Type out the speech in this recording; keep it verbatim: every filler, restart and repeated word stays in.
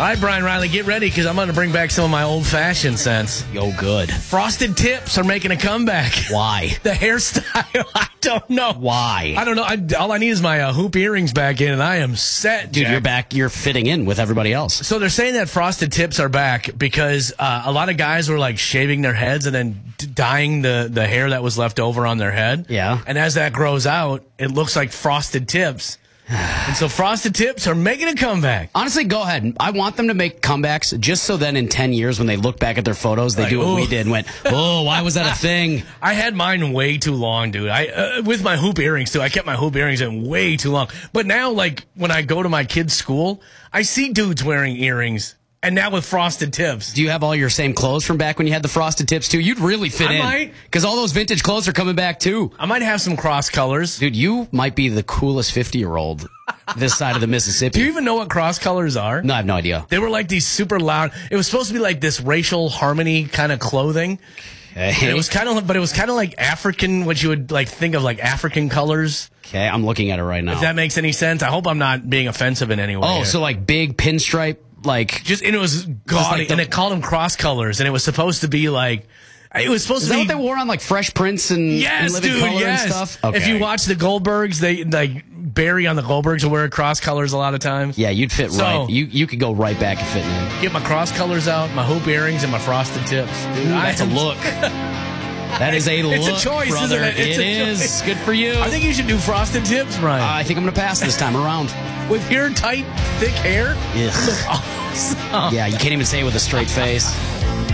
right, Brian Riley, get ready because I'm going to bring back some of my old-fashioned scents. Yo, good. Frosted tips are making a comeback. Why? The hairstyle, I don't know. Why? I don't know. I, all I need is my uh, hoop earrings back in, and I am set, Dude, Jack. you're back. You're fitting in with everybody else. So they're saying that frosted tips are back because uh, a lot of guys were like shaving their heads and then d- dyeing the, the hair that was left over on their head. Yeah. And as that grows out, it looks like frosted tips. And so frosted tips are making a comeback. Honestly, go ahead. I want them to make comebacks just so then in ten years when they look back at their photos, they Like, do what ooh. we did and went, oh, why was that a thing? I had mine way too long, dude. I uh, with my hoop earrings, too. I kept my hoop earrings in way too long. But now, like, when I go to my kid's school, I see dudes wearing earrings. And now with frosted tips. Do you have all your same clothes from back when you had the frosted tips, too? You'd really fit I in. might. Because all those vintage clothes are coming back, too. I might have some cross colors. Dude, you might be the coolest fifty-year-old this side of the Mississippi. Do you even know what cross colors are? No, I have no idea. They were like these super loud. It was supposed to be like this racial harmony kind of clothing. Okay. And it was kind of, but it was kind of like African, what you would like think of like African colors. Okay, I'm looking at it right now. If that makes any sense. I hope I'm not being offensive in any way. Oh, here. so like big pinstripe, like... just and it was gaudy, like the- and it called them cross colors, and it was supposed to be like it was supposed Is to that be. what they wore on like Fresh Prince and, yes, and Living dude, Color yes. and stuff? If Okay. you watch the Goldbergs, they like Barry on the Goldbergs will wear cross colors a lot of times. Yeah, you'd fit So- right. You you could go right back and fit in. Get my cross colors out, my hoop earrings, and my frosted tips. Dude, Ooh, I that's a am- look. That is a look, It's a choice, brother. isn't it? It's It a is. choice. Good for you. I think you should do frosted tips, Brian. I think I'm going to pass this time around. With your tight, thick hair. Ugh. Awesome. Yeah, you can't even say it with a straight face.